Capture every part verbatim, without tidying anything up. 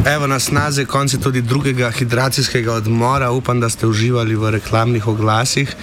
Evo nas naze, konci tudi drugega hidracijskega odmora. Upam, da ste uživali v reklamnih oglasih.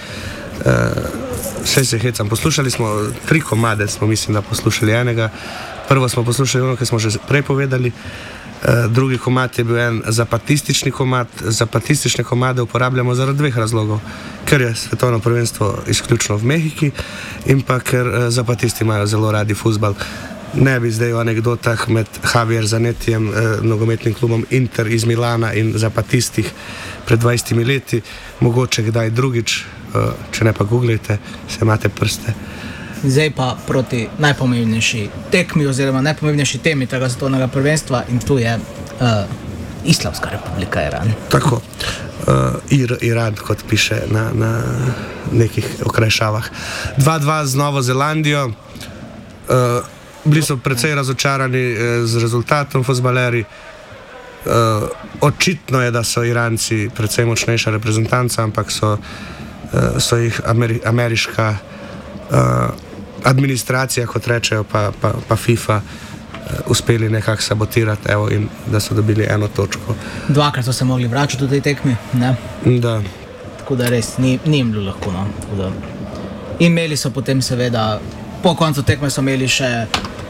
Vse se hecam. Poslušali smo tri komade, smo mislim, da poslušali enega. Prvo smo poslušali ono, ki smo že prej povedali. Drugi komad je bil en zapatistični komad. Zapatistične komade uporabljamo zaradi dveh razlogov. Ker je svetovno prvenstvo izključno v Mehiki in pa ker zapatisti imajo zelo radi fuzbal. Ne bi zdaj o anekdotah med Javier Zanettijem, eh, nogometnim klubom Inter iz Milana in zapatistih pred dvajsetimi leti. Mogoče kdaj drugič, eh, če ne pa googlejte, se imate prste. Zdaj pa proti najpomembnejši tekmi oziroma najpomembnejši temi tega svetovnega prvenstva in tu je uh, Islamska republika Iran. Tako, uh, Ir, Iran, kot piše na, na nekih okrajšavah. dva dva z Novo Zelandijo. Uh, bili so precej razočarani eh, z rezultatom fuzbaleri. Uh, očitno je, da so Iranci precej močnejša reprezentanca, ampak so, uh, so jih Ameri, ameriška uh, administracija, kot rečejo, pa, pa, pa FIFA uh, uspeli nekako sabotirati, evo, in da so dobili eno točko. Dvakrat so se mogli vračati v tej tekmi, ne? Da. Tako da res ni, ni jim bilo lahko, no. Da. Imeli so potem seveda, po koncu tekme so imeli še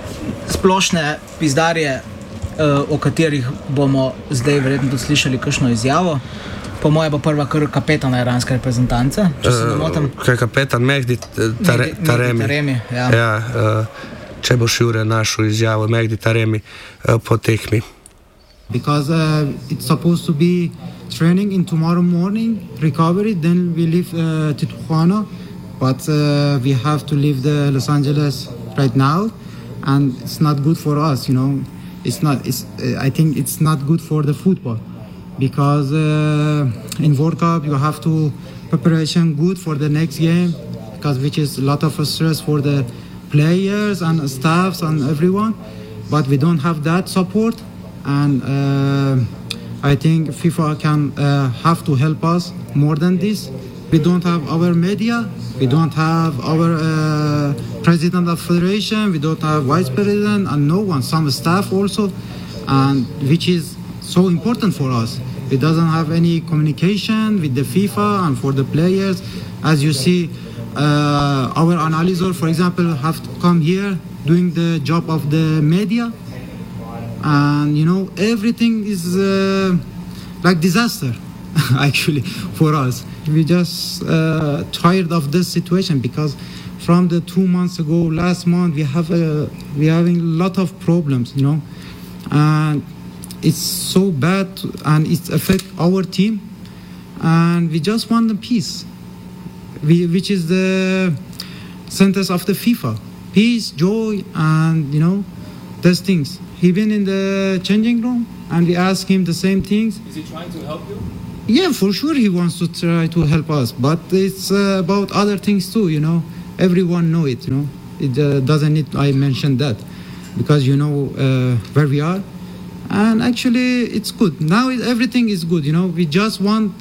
splošne pizdarje, uh, o katerih bomo zdaj verjetno tudi slišali kakšno izjavo. Po moje bo prva kar kapetana iranske reprezentance, če se ne motim. Kaj kapetan Mehdi Tare, Taremi. Taremi, ja. Ja, uh, če boš Jure našel izjavo Mehdi Taremi uh, po tekmi. Because uh, it's supposed to be training in tomorrow morning, recovery, then we leave uh, to Tijuana, but uh, we have to leave the Los Angeles right now, and it's not good for us, you know. It's not. It's. Uh, I think it's not good for the football. Because uh, in World Cup you have to preparation good for the next game, because which is a lot of stress for the players and staffs and everyone, but we don't have that support, and uh, I think FIFA can uh, have to help us more than this. We don't have our media, we don't have our uh, president of federation, we don't have vice president and no one, some staff also, and which is so important for us. It doesn't have any communication with the FIFA and for the players. As you see, uh, our analyzer, for example, have to come here doing the job of the media, and you know everything is uh, like disaster actually for us. We just uh, tired of this situation, because from the two months ago, last month, we have a, we having a lot of problems, you know, and it's so bad, and it affect our team, and we just want the peace, we, which is the sentence of the FIFA: peace, joy, and you know, those things. He been in the changing room, and we ask him the same things. Is he trying to help you? Yeah, for sure he wants to try to help us, but it's uh, about other things too, you know. Everyone know it, you know. It uh, doesn't need I mention that, because you know uh, where we are. And actually, it's good. Now everything is good, you know. We just want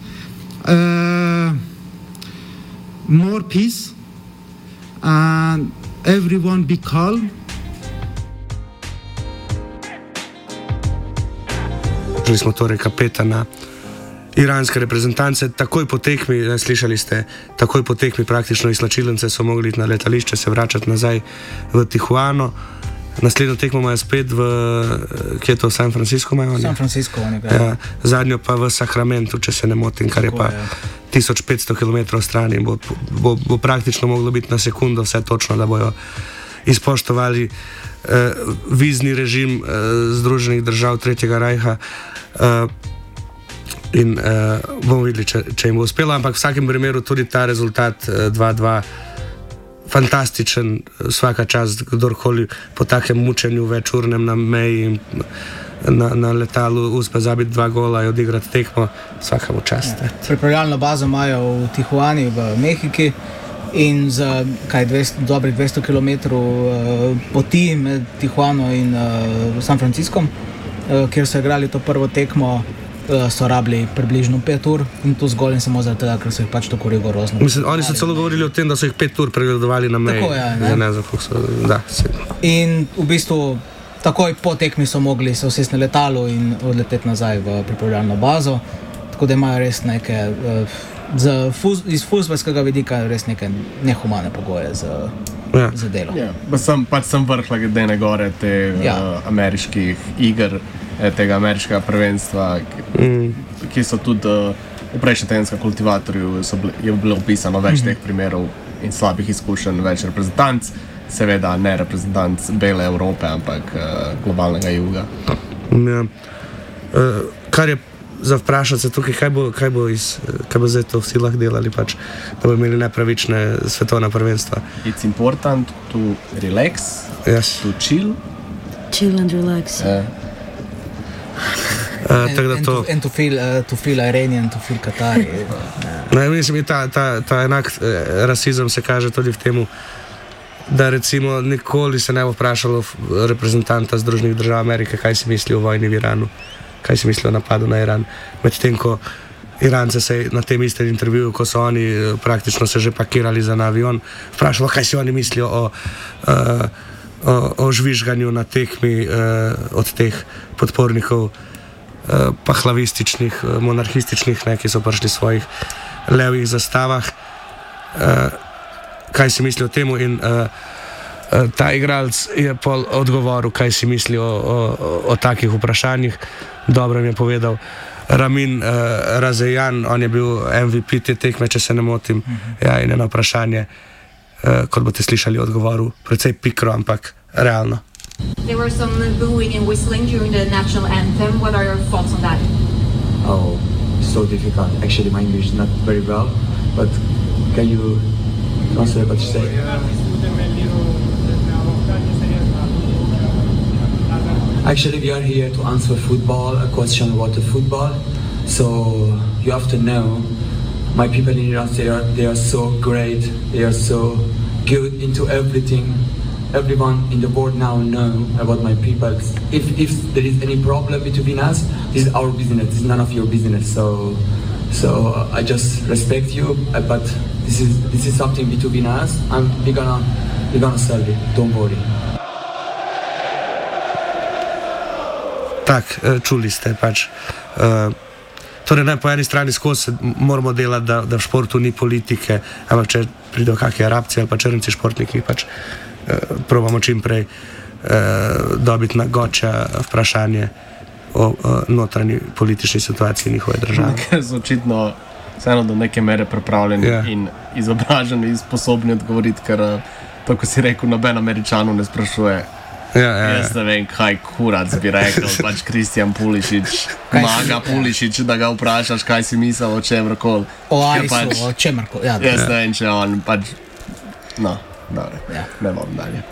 uh, more peace and everyone be calm. Želi smo torej kapetana iranske reprezentance. Takoj po tekmi, slišali ste, takoj po tekmi praktično izslačilence so mogli iti na letališče, se vračati nazaj v Tijuano. Naslednjo tekmo imajo spet v, kje je to, San Francisco imajo? San Francisco, ja, zadnjo pa v Sacramentu, če se ne motim, kar je pa tisoč petsto kilometrov stran in bo, bo, bo praktično moglo biti na sekundo vse točno, da bojo izpoštovali eh, vizni režim eh, Združenih držav Tretjega rajha eh, in eh, bomo videli, če, če jim bo uspelo, ampak v vsakem primeru tudi ta rezultat eh, dva dva fantastičen, vsaka čast, kdorkoli po takem mučenju večurnem na meji in na, na letalu uspe zabiti dva gola in odigrati tekmo, vsaka mu čast. Ja. Pripravljalno bazo imajo v Tijuani, v Mehiki, in za kaj dvesto, dobrih dvesto kilometrov uh, poti med Tijuano in uh, San Franciscom, uh, kjer so igrali to prvo tekmo, so rabili približno pet ur in to zgolj in samo zato, ker so jih pač tako rigorozno. Mislim, oni so celo govorili o tem, da so jih pet ur pregledovali na meji. Tako je, ne? Ja, ne, zato so, da, se... In v bistvu takoj po tekmi so mogli se usesti na letalo in odleteti nazaj v pripravljalno bazo, tako da imajo res neke, z fuz, iz fuzbalskega vidika res neke nehumane pogoje za, ja. za delo. Ja, pa sem, pač sem vrh ledene gore te ja. uh, ameriških iger, tega ameriškega prvenstva, ki, mm. ki so tudi uh, v prejšnjem tedenskem kultivatorju so bili, je bilo opisano več mm. teh primerov in slabih izkušenj, več reprezentanc, seveda ne reprezentanc bele Evrope, ampak uh, globalnega juga. Ja. Uh, kar je za vprašati se tukaj, kaj bo, kaj bo, iz, kaj bo zdaj to vsi lahko delali, pač, da bo imeli nepravične svetovna prvenstva. It's important to relax, yes. to chill. Chill and relax. Yeah. Uh, and, and, to, and to feel, uh, to feel Iranian, to feel Qatari. No, mislim, ta, ta, ta enak eh, rasizem se kaže tudi v temu, da recimo nikoli se ne bo vprašalo reprezentanta Združenih držav Amerike, kaj si misli o vojni v Iranu, kaj si misli o napadu na Iran. Medtem ko Irance se na tem istem intervjuju, ko so oni praktično se že pakirali za na avion, vprašalo, kaj si oni mislijo o, uh, o, o žvižganju na tekmi uh, od teh podpornikov uh, pahlavističnih, uh, monarhističnih, ne, ki so prišli v svojih levih zastavah. Uh, kaj si misli o temu in uh, uh, ta igralec je pol odgovoril, kaj si misli o, o, o takih vprašanjih. Dobro mi je povedal Ramin uh, Razejan, on je bil M V P te tekme, če se ne motim. Mm-hmm. Ja, in eno vprašanje, uh, kot boste slišali, odgovoril precej pikro, ampak realno. There were some booing and whistling during the national anthem. What are your thoughts on that? Oh, so difficult. Actually, my English is not very well, but can you translate what you say? Actually, we are here to answer football, a question about the football. So you have to know, my people in Iran, they are, they are so great, they are so good into everything. Everyone in the world now know about my people. If, if there is any problem between us, this is our business, this is none of your business. So, so uh, I just respect you, uh, but this is, this is something between us, and we're gonna, we're gonna solve it, don't worry. Tak, čuli ste pač. Uh, torej, ne, po eni strani skozi moramo delati, da, da v športu ni politike, ampak če pridejo kakšni Arabci ali pa črnci športniki, pač uh, probamo čim prej uh, dobiti na goča vprašanje o uh, notranji politični situaciji njihove države. Ker so očitno vseeno do neke mere pripravljeni yeah. in izobraženi in sposobni odgovoriti, ker to, ko si rekel, noben Američanov ne sprašuje. Ja, ja, ja. Jaz ne vem, kaj kurac bi rekel, pač Kristjan Pulišič, Maga Pulišič, da ga vprašaš, kaj si mislil o čemrkoli. O Ajsu, pač, o čemrkoli, ja. Jaz ne vem, če on pač, no, dobro, ja. Ne bom dalje.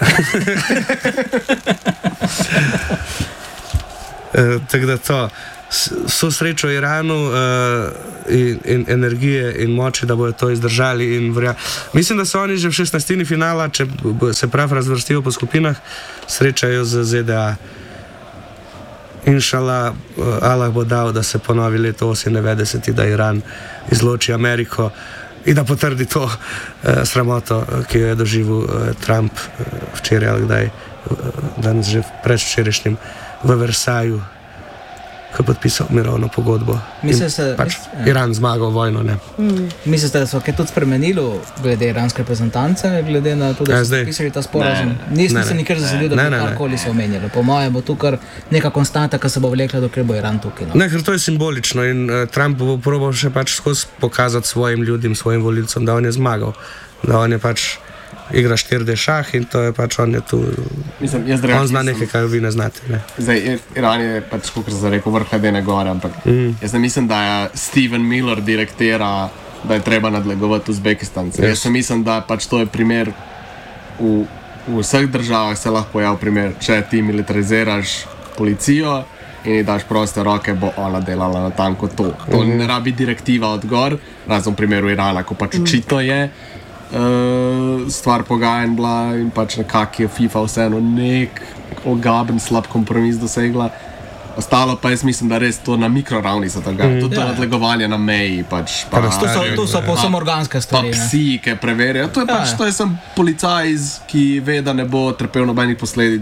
e, tako da to, vso srečo Iranu uh, in, in energije in moči, da bodo to izdržali in verja. Mislim, da so oni že v šestnajstini finala, če se prav razvrstijo po skupinah, srečajo z Z D A. Inšala, uh, Allah bo dal, da se ponovi leto osemindevetdeset, da Iran izloči Ameriko in da potrdi to uh, sramoto, ki jo je doživel uh, Trump uh, včeraj ali kdaj, uh, danes že predvčerajšnjim v Versaju, ko je podpisal mirovno pogodbo. Mislite, pač mis, Iran zmagal vojno, ne. Mm. Mislite, da so kaj tudi spremenili glede iranske reprezentance, glede na to, da ja, so podpisali ta sporazum? Nisem se nikar zasedil, da bi karkoli se omenjali. Po mojem bo tu kar neka konstanta, ki se bo vlekla, dokler bo Iran tukaj. No? Ne, ker to je simbolično in uh, Trump bo probal še pač skozi pokazati svojim ljudem, svojim volilcem, da on je zmagal. Da on je pač igra štiri D šah in to je pač on je tu. Mislim, jaz on zna nekaj, kaj vi ne znate. Ne. Zdaj, Iran je pač, kot sem rekel, vrh ledene gore, ampak mm. jaz ne mislim, da je Steven Miller direktira, da je treba nadlegovati Uzbekistan. Yes. Jaz mislim, da pač to je primer v, v vseh državah se lahko pojavi primer, če ti militariziraš policijo in ji daš proste roke, bo ona delala na tanko to. To mm. ne rabi direktiva od gor, razen v primeru Irana, ko pač očitno je Uh, stvar pogajanj bila in pač nekak je FIFA vseeno nek ogaben, slab kompromis dosegla. Ostalo pa jaz mislim, da res to na mikroravni so tega. Mm. Tudi to nadlegovanje na meji pač. Pa, to so, to so povsem organske stvari. Pa psi, ki preverjajo. To je pač, ja. To je sem policaj, ki ve, da ne bo trpel nobenih posledic.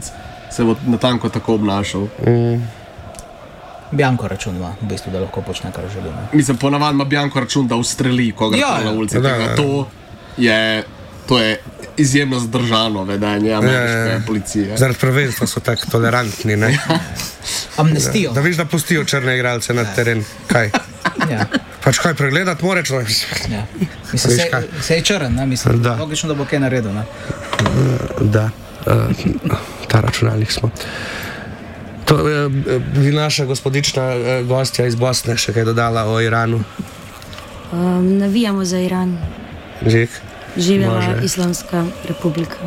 se bo natanko tako obnašal. Mm. Bianco račun ima, v bistvu, da lahko počne, kar želi. Ne? Mislim, ponavadi ima Bianco račun, da ustreli koga Ja, na ja. ulici. Da, Tega, ja. to, je, to je izjemno zdržano vedenje ameriške Ja, ja. policije. Zaradi prvenstva so tako tolerantni, ne? Amnestijo. Da viš, da pustijo črne igralce na teren. Kaj? Ja. Pač kaj pregledati more človek? Ja. Mislim, Veš se, kaj? se je črn, ne? Mislim, Da. logično, da bo kaj naredil. Ne? Da, uh, ta računalnik smo. To, uh, bi naša gospodična uh, gostja iz Bosne še kaj dodala o Iranu? Um, navijamo za Iran. Žek? Živela Može. Islamska republika.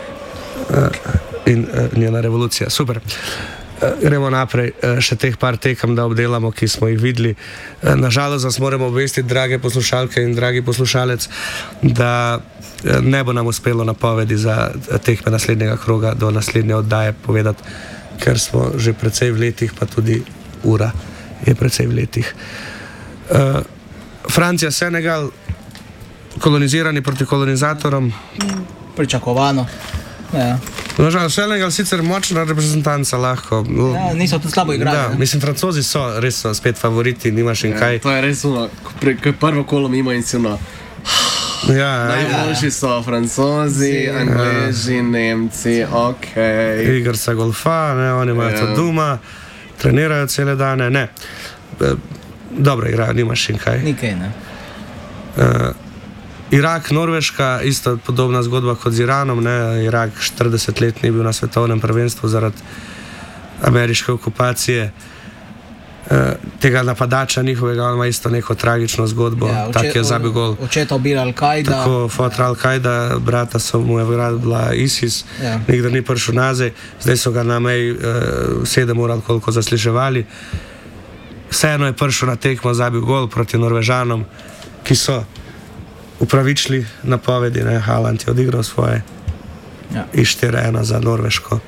In uh, njena revolucija. Super. Uh, gremo naprej, uh, še teh par tekem, da obdelamo, ki smo jih videli. Uh, nažalost vas moramo obvestiti, drage poslušalke in dragi poslušalec, da uh, ne bo nam uspelo napovedi za tekme naslednjega kroga do naslednje oddaje povedati, ker smo že precej v letih, pa tudi ura je precej v letih. Uh, Francija, Senegal, kolonizirani proti kolonizatorom. Pričakovano. Ja. Nažalost, Senegal sicer močna reprezentanca lahko. Ja, niso tudi slabo igrali. Da, ne. mislim, Francozi so res so spet favoriti, nimaš in kaj. Ja, to je res ono, ko pre- ko je prvo kolo mimo in si ono, Ja, ja. najboljši so Francozi, Angleži, Nemci, ok. Igrca golfa, ne, oni imajo Ja. to doma, trenirajo cele dane, ne. E, Dobro igrajo, nimaš in kaj. Nikaj, ne. Uh, Irak, Norveška, isto podobna zgodba kot z Iranom. Ne? Irak štirideset let ni bil na svetovnem prvenstvu zaradi ameriške okupacije. Uh, tega napadača njihovega, on ima isto neko tragično zgodbo, Ja, ja, tak je zabil gol. Očeta ubila Al-Kaida. Tako fotra Al-Kaida, brata so mu je vgradila ISIS, Ja. nikdar ni prišel nazaj, zdaj so ga na meji uh, sedem ur ali koliko zasliševali. Vseeno je prišel na tekmo, zabil gol proti Norvežanom, ki so upravičili napovedi, ne, Haaland je odigral svoje. Ja. In štiri ena za Norveško.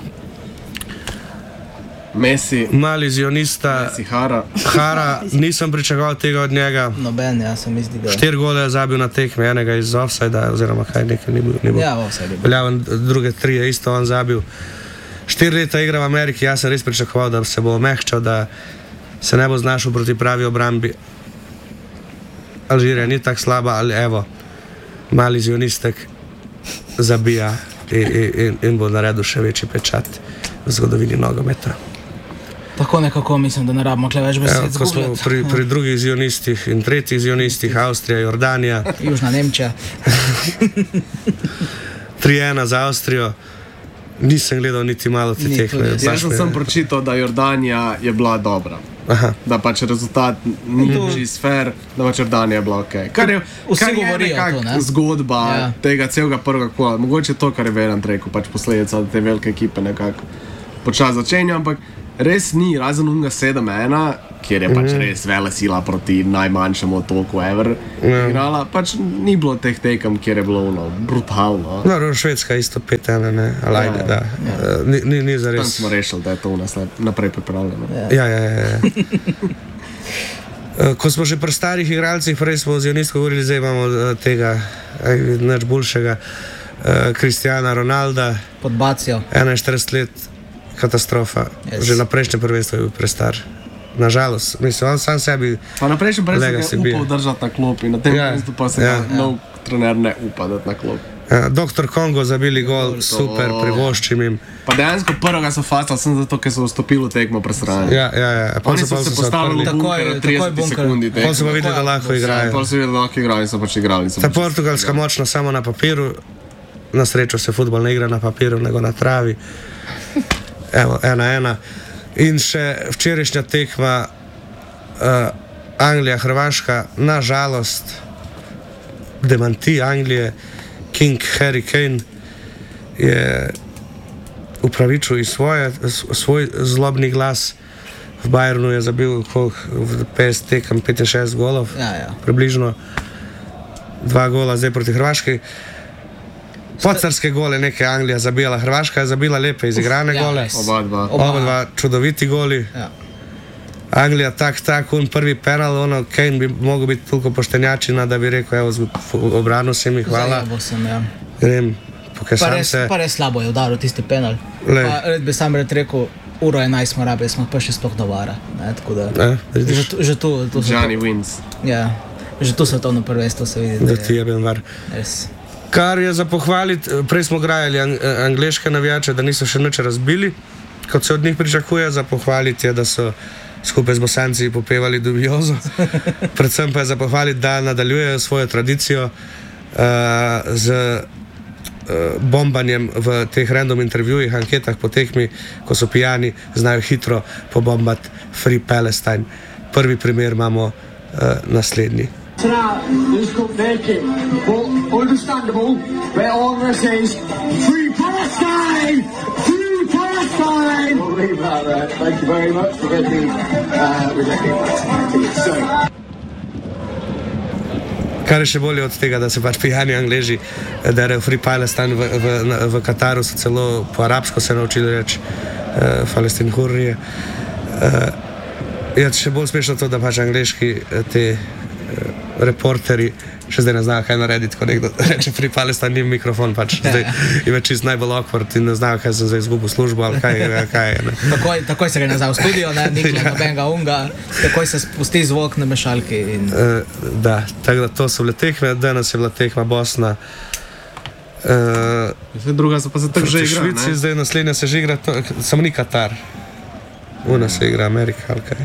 Messi, Mali zionista Messi Hara. Hara, nisem pričakoval tega od njega. Noben, ja, se mi zdi, da... Štiri gole je zabil na tekmi, enega iz offsajda, oziroma kaj nekaj ni bil. Ni bil. Ja, vse je bilo. Veljaven, druge tri je isto on zabil. Štiri leta igra v Ameriki, jaz sem res pričakoval, da se bo omehčal, da se ne bo znašel proti pravi obrambi. Alžirija ni tako slaba, ali evo, mali zionistek zabija in, in, in bo naredil še večji pečat v zgodovini nogometa. Tako nekako mislim, da ne rabimo kle več Evo, besed ko smo zgubljati. pri, pri drugih zionistih in tretjih zionistih, Avstrija, Jordanija, Južna Nemčija. tri ena za Avstrijo, nisem gledal niti malo te Ni, tekme. tudi jaz. baš Jaz sem me- sem pročital, da Jordanija je bila dobra. Aha. Da pač rezultat ni To- čist fair, da pač Jordanija je bila ok. Kar je, Vsi kar je govorijo nekak to, ne? zgodba Ja. tega celega prvega kola. Mogoče to, kar je Verant rekel, pač posledica, da te velike ekipe nekako počasi začenjajo, ampak res ni, razen unga sedem ena, kjer je pač Mhm. res vele sila proti najmanjšemu otoku ever Ja. igrala, pač ni bilo teh tekem, kjer je bilo ono, brutalno. No, Švedska isto pet ena, ne, ali ajde, Ja. da. Eh, Ni, ni, ni Tam zares. smo rešili, da je to v nas lep- naprej pripravljeno. Ja, ja, ja. ja. Eh, Ko smo že pri starih igralcih, prej smo z Jonistko govorili, zdaj imamo eh, tega aj, nič boljšega, Kristijana Ronalda, Podbacijo. enainštirideset let, katastrofa. Yes. Že na prejšnjem prvenstvu je bil prestar. Nažalost, mislim, on sam sebi. Pa na prejšnjem Legacy prvenstvu se je bije. upal držati na klopi, na tem Ja, mestu pa se ja. ga nov trener ne upa dati na klop. Uh, doktor Kongo zabili gol, super, privoščim jim. Pa dejansko prvega so fastali, sem zato, ker so vstopili v tekmo presranje. Ja, ja, ja. Pol Oni so pol se se postavili v odprli. Takoj- bunker v takoj tridesetih bunker. sekundi Pol so pa tekme. videli, da lahko Ja, igrajo. pol so videli, da lahko igrajo in so pač igrali. so Ta pač Portugalska močna samo na papiru, na srečo se futbol ne igra na papiru, nego na travi. Evo, ena, ena. In še včerajšnja tekma uh, Anglija, Hrvaška, nažalost, demanti Anglije, King Harry Kane je upravičil iz svoje, svoj zlobni glas. V Bayernu je zabil koliko, v petdeset tekem petinšestdeset golov, Ja, ja. približno dva gola zdaj proti Hrvaški. Pocarske gole neke Anglija zabila, Hrvaška je zabila lepe izigrane Ja, gole. res. Oba dva. Oba. Oba dva čudoviti goli. Ja. Anglija tak, tak, un prvi penal, ono, Kane bi mogel biti toliko poštenjačina, da bi rekel, evo, z- obranu se mi, hvala. Zajebo sem, ja. Grem pokazal Pa res, se. pa res slabo je udaril tisti penal. Lej. Pa, red bi sam red rekel, uro enajst smo rabili, smo pa še sploh do vara. Ne, tako da, Eh, vidiš? že, tu- že tu, tu se Johnny wins. ja, že tu svetovno prvenstvo se vidi, Da da ti je je bil var. res. Kar je za pohvaliti, prej smo grajali ang angleške navijače, da niso še nič razbili, kot se od njih pričakuje. Za pohvaliti je, da so skupaj z Bosanci popevali Dubiozo. Predvsem pa je za pohvaliti, da nadaljujejo svojo tradicijo uh, z uh, bombanjem v teh random intervjujih, anketah po tekmi, ko so pijani, znajo hitro pobombati Free Palestine. Prvi primer imamo uh, naslednji. Now, this could make it, but understandable, where all of us is Free Palestine! Free Palestine! We'll leave that there. Thank you very much for getting uh, rejected. So. Kar je še bolje od tega, da se pač pijani Angleži derejo Free Palestine v, v, na- v Kataru, so celo po arabsko se naučili reči uh, Palestin Hurrije. Uh, je še bolj smešno to, da pač angleški eh, te uh, reporteri še zdaj ne znajo, kaj narediti, ko nekdo reče Free Palestine, ni mikrofon, pač zdaj je čist najbolj awkward in ne znajo, kaj sem zdaj izgubil službo ali kaj, kaj je. Ne. Takoj, takoj se gre nazaj v studio, ne, nikoli nobenega unga, takoj se spusti zvok na mešalki in Uh, da, tako da to so bile tekme, danes je bila tekma Bosna. Uh, Vse druga so pa se tako že v igra, Švici, ne? zdaj naslednja se že igra, to, samo ni Katar. Una se igra Amerika ali kaj.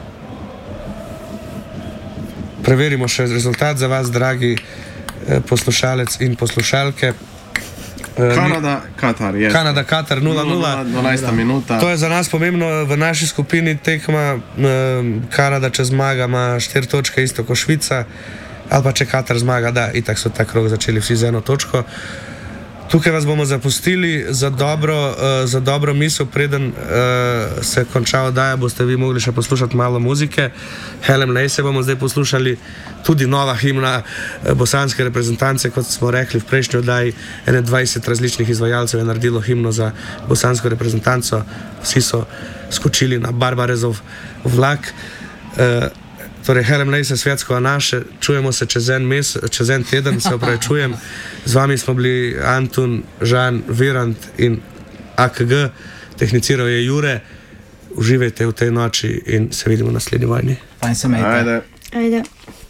Preverimo še rezultat za vas, dragi eh, poslušalec in poslušalke. Eh, Kanada, Katar, je. Kanada, Katar nula nula. dvanajsta minuta. To je za nas pomembno, v naši skupini tekma eh, Kanada, če zmaga, ima štiri točke, isto kot Švica, ali pa če Katar zmaga, da, itak so ta krog začeli vsi z eno točko. Tukaj vas bomo zapustili za dobro, uh, za dobro misel, preden uh, se konča oddaja, boste vi mogli še poslušati malo muzike. Helen Lacey bomo zdaj poslušali, tudi nova himna uh, bosanske reprezentance, kot smo rekli v prejšnji oddaji, ene dvajset različnih izvajalcev je naredilo himno za bosansko reprezentanco, vsi so skočili na Barbarezov vlak. Uh, Torej, Helen Lacey, Svetsko naše, čujemo se čez en, mes, čez en teden, se opravičujem. Z vami smo bili Antun, Žan, Virant in A K G, tehniciral je Jure. Uživajte v tej noči in se vidimo v naslednji vojni. fajn se imejte. Ajde. Ajde.